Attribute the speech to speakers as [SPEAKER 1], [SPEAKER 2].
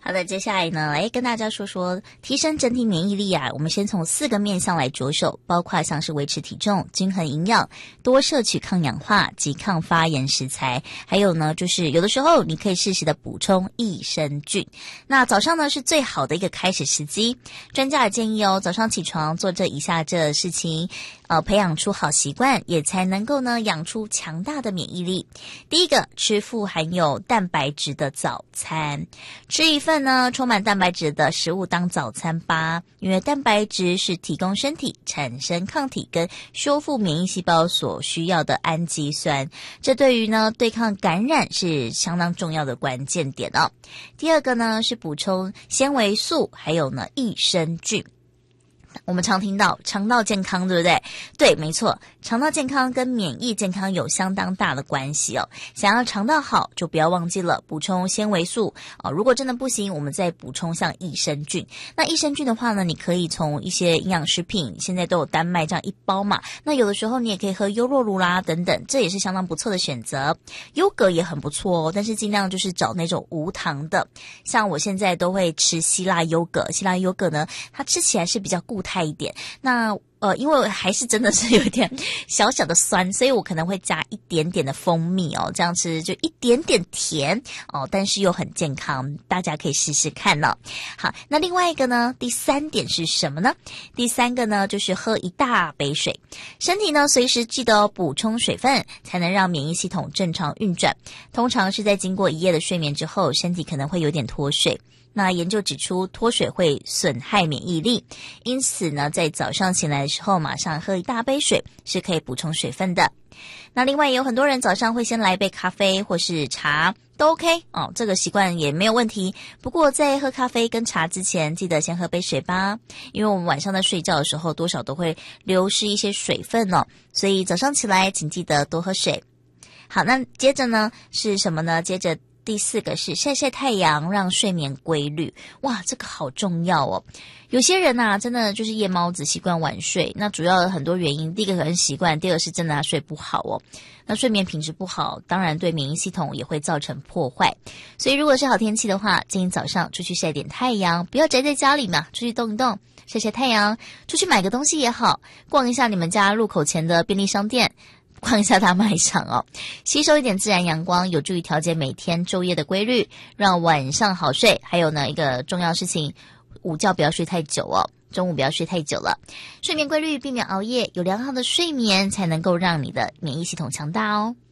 [SPEAKER 1] 好的，接下来呢，来跟大家说说提升整体免疫力啊。我们先从4个面向来着手，包括像是维持体重、均衡营养、多摄取抗氧化及抗发炎食材，还有呢，就是有的时候你可以适时的补充益生菌。那早上呢是最好的一个开始时机，专家也建议早上起床做这以下这事情，培养出好习惯，也才能够呢养出强大的免疫力。第一个，吃富含有蛋白质的早餐，吃一份呢充满蛋白质的食物当早餐吧，因为蛋白质是提供身体产生抗体跟修复免疫细胞所需要的氨基酸，这对于呢对抗感染是相当重要的关键点哦。第二个呢是补充纤维素，还有呢益生菌。我们常听到肠道健康，对不对？对，没错，肠道健康跟免疫健康有相当大的关系哦。想要肠道好，就不要忘记了补充纤维素如果真的不行，我们再补充像益生菌。那益生菌的话呢，你可以从一些营养食品，现在都有单卖这样一包嘛。那有的时候你也可以喝优酪乳啦等等，这也是相当不错的选择。优格也很不错但是尽量就是找那种无糖的。像我现在都会吃希腊优格，希腊优格呢，它吃起来是比较固态一点。那因为还是真的是有点小小的酸，所以我可能会加一点点的蜂蜜这样吃就一点点甜但是又很健康，大家可以试试看哦。好，那另外一个呢，第3点是什么呢？第3个呢就是喝一大杯水，身体呢随时记得补充水分，才能让免疫系统正常运转。通常是在经过1夜的睡眠之后，身体可能会有点脱水。那研究指出脱水会损害免疫力，因此呢在早上醒来的时候马上喝一大杯水是可以补充水分的。那另外也有很多人早上会先来一杯咖啡或是茶都 OK 这个习惯也没有问题。不过在喝咖啡跟茶之前，记得先喝杯水吧，因为我们晚上在睡觉的时候多少都会流失一些水分所以早上起来请记得多喝水。好，那接着呢是什么呢？接着第4个是晒晒太阳，让睡眠规律。哇，这个好重要有些人真的就是夜猫子，习惯晚睡。那主要有很多原因，第一个可能习惯，第二个是真的睡不好那睡眠品质不好，当然对免疫系统也会造成破坏。所以如果是好天气的话，建议早上出去晒点太阳，不要宅在家里嘛，出去动一动，晒晒太阳，出去买个东西也好，逛一下你们家路口前的便利商店，逛一下大卖场吸收一点自然阳光，有助于调节每天昼夜的规律，让晚上好睡。还有呢，一个重要事情，午觉不要睡太久中午不要睡太久了。睡眠规律，避免熬夜，有良好的睡眠才能够让你的免疫系统强大